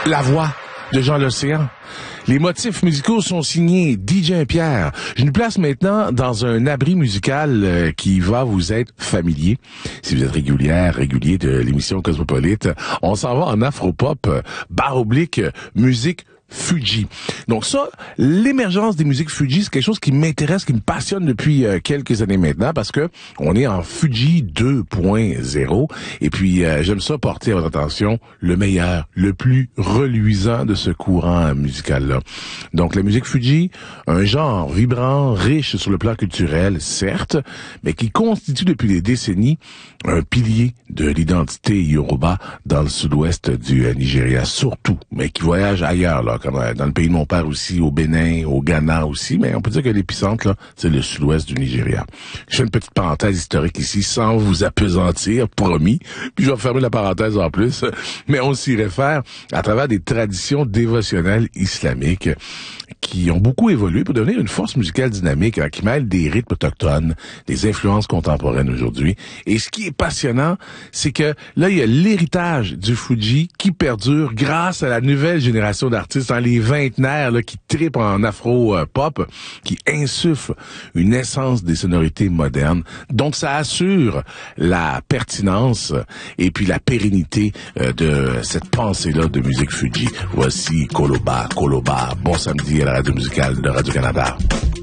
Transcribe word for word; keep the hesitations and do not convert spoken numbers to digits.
La voix de Jean L'Océan. Les motifs musicaux sont signés D J Pierre. Je nous place maintenant dans un abri musical euh, qui va vous être familier. Si vous êtes régulière, régulier de l'émission Cosmopolite, on s'en va en afropop, euh, barre oblique, euh, musique Fuji. Donc ça, l'émergence des musiques Fuji, c'est quelque chose qui m'intéresse, qui me passionne depuis euh, quelques années maintenant, parce que on est en Fuji deux point zéro, et puis euh, j'aime ça porter à votre attention le meilleur, le plus reluisant de ce courant musical-là. Donc la musique Fuji, un genre vibrant, riche sur le plan culturel, certes, mais qui constitue depuis des décennies un pilier de l'identité Yoruba dans le sud-ouest du euh, Nigeria, surtout, mais qui voyage ailleurs, là, comme dans le pays de mon père aussi, au Bénin, au Ghana aussi, mais on peut dire que l'épicentre, là, c'est le sud-ouest du Nigeria. Je fais une petite parenthèse historique ici, sans vous appesantir, promis, puis je vais fermer la parenthèse en plus, mais on s'y réfère à travers des traditions dévotionnelles islamiques qui ont beaucoup évolué pour devenir une force musicale dynamique, hein, qui mêle des rythmes autochtones, des influences contemporaines aujourd'hui. Et ce qui est passionnant, c'est que là, il y a l'héritage du Fuji qui perdure grâce à la nouvelle génération d'artistes, hein, les vingtenaires là, qui trippent en afro-pop, qui insufflent une essence des sonorités modernes. Donc, ça assure la pertinence et puis la pérennité euh, de cette pensée-là de musique Fuji. Voici Koloba, Koloba. Bon samedi à la radio musicale de Radio-Canada.